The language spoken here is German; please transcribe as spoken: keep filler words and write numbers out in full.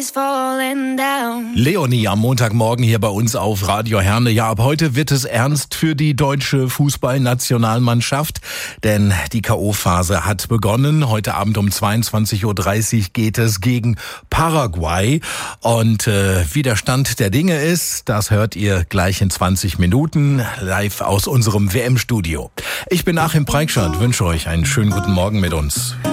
Leonie am Montagmorgen hier bei uns auf Radio Herne. Ja, ab heute wird es ernst für die deutsche Fußballnationalmannschaft, denn die K O-Phase hat begonnen. Heute Abend um zweiundzwanzig Uhr dreißig geht es gegen Paraguay. Und äh, wie der Stand der Dinge ist, das hört ihr gleich in zwanzig Minuten live aus unserem W M-Studio. Ich bin Achim Preikschat, wünsche euch einen schönen guten Morgen mit uns.